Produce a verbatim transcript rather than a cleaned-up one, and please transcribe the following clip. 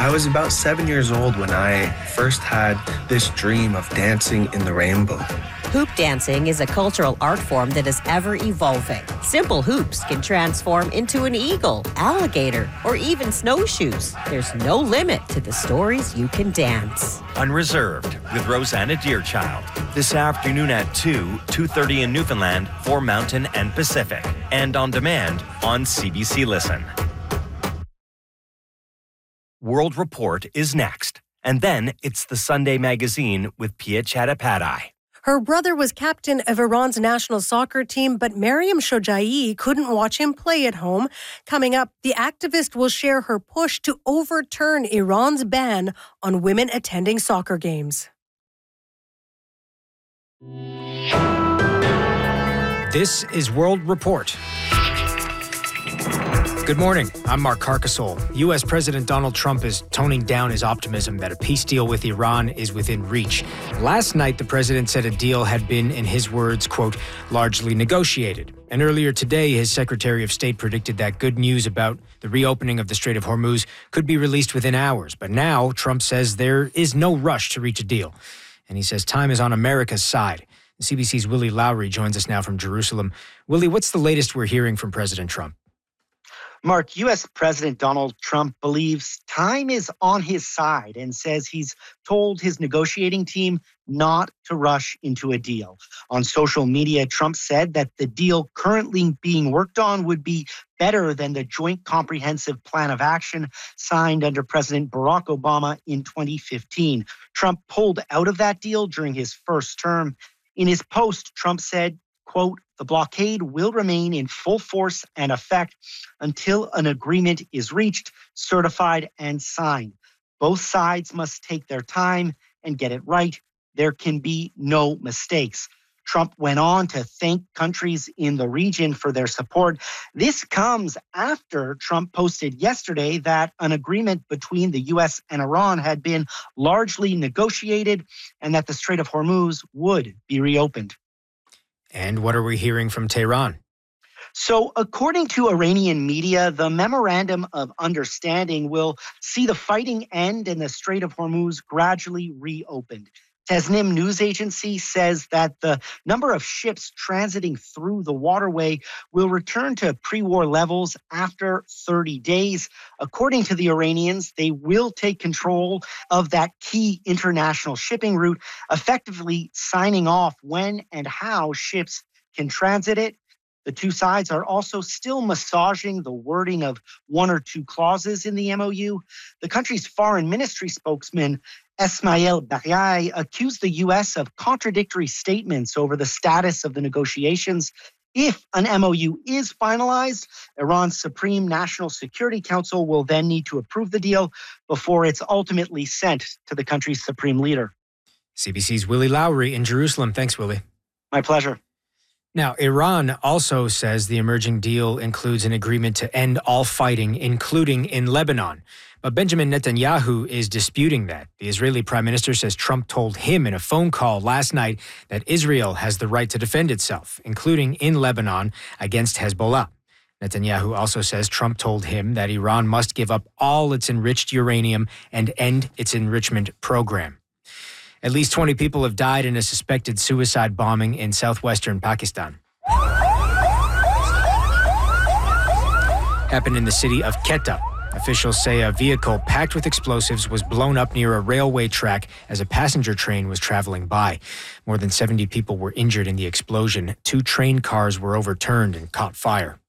I was about seven years old when I first had this dream of dancing in the rainbow. Hoop dancing is a cultural art form that is ever evolving. Simple hoops can transform into an eagle, alligator, or even snowshoes. There's no limit to the stories you can dance. Unreserved with Rosanna Deerchild. This afternoon at two, two thirty in Newfoundland for Mountain and Pacific. And on demand on C B C Listen. World Report is next. And then it's the Sunday Magazine with Pia Chattopadhyay. Her brother was captain of Iran's national soccer team, but Mariam Shojaei couldn't watch him play at home. Coming up, the activist will share her push to overturn Iran's ban on women attending soccer games. This is World Report. Good morning. I'm Mark Carcasole. U S. President Donald Trump is toning down his optimism that a peace deal with Iran is within reach. Last night, the president said a deal had been, in his words, quote, largely negotiated. And earlier today, his Secretary of State predicted that good news about the reopening of the Strait of Hormuz could be released within hours. But now, Trump says there is no rush to reach a deal. And he says time is on America's side. C B C's Willie Lowry joins us now from Jerusalem. Willie, what's the latest we're hearing from President Trump? Mark, U S. President Donald Trump believes time is on his side and says he's told his negotiating team not to rush into a deal. On social media, Trump said that the deal currently being worked on would be better than the Joint Comprehensive Plan of Action signed under President Barack Obama in twenty fifteen. Trump pulled out of that deal during his first term. In his post, Trump said, quote, the blockade will remain in full force and effect until an agreement is reached, certified, and signed. Both sides must take their time and get it right. There can be no mistakes. Trump went on to thank countries in the region for their support. This comes after Trump posted yesterday that an agreement between the U S and Iran had been largely negotiated and that the Strait of Hormuz would be reopened. And what are we hearing from Tehran? So, according to Iranian media, the Memorandum of Understanding will see the fighting end and the Strait of Hormuz gradually reopened. Tasnim news agency says that the number of ships transiting through the waterway will return to pre-war levels after thirty days. According to the Iranians, they will take control of that key international shipping route, effectively signing off when and how ships can transit it. The two sides are also still massaging the wording of one or two clauses in the M O U. The country's foreign ministry spokesman, Esmail Baghaei, accused the U S of contradictory statements over the status of the negotiations. If an M O U is finalized, Iran's Supreme National Security Council will then need to approve the deal before it's ultimately sent to the country's supreme leader. C B C's Willie Lowry in Jerusalem. Thanks, Willie. My pleasure. Now, Iran also says the emerging deal includes an agreement to end all fighting, including in Lebanon. But Benjamin Netanyahu is disputing that. The Israeli prime minister says Trump told him in a phone call last night that Israel has the right to defend itself, including in Lebanon against Hezbollah. Netanyahu also says Trump told him that Iran must give up all its enriched uranium and end its enrichment program. At least twenty people have died in a suspected suicide bombing in southwestern Pakistan. Happened in the city of Quetta. Officials say a vehicle packed with explosives was blown up near a railway track as a passenger train was traveling by. More than seventy people were injured in the explosion. Two train cars were overturned and caught fire.